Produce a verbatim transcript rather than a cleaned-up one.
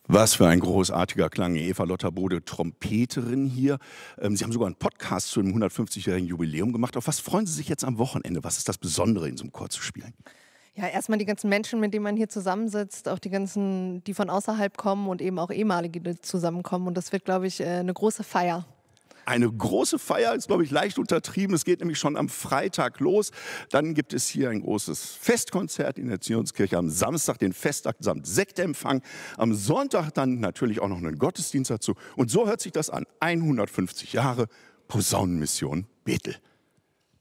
Was für ein großartiger Klang. Eva Lotterbode, Trompeterin hier. Ähm, Sie haben sogar einen Podcast zu dem hundertfünfzigjährigen Jubiläum gemacht. Auf was freuen Sie sich jetzt am Wochenende? Was ist das Besondere, in so einem Chor zu spielen? Ja, erstmal die ganzen Menschen, mit denen man hier zusammensitzt, auch die ganzen, die von außerhalb kommen und eben auch ehemalige, die zusammenkommen. Und das wird, glaube ich, äh, eine große Feier. Eine große Feier ist, glaube ich, leicht untertrieben. Es geht nämlich schon am Freitag los. Dann gibt es hier ein großes Festkonzert in der Zionskirche. Am Samstag den Festakt samt Sektempfang. Am Sonntag dann natürlich auch noch einen Gottesdienst dazu. Und so hört sich das an. hundertfünfzig Jahre Posaunenmission Bethel.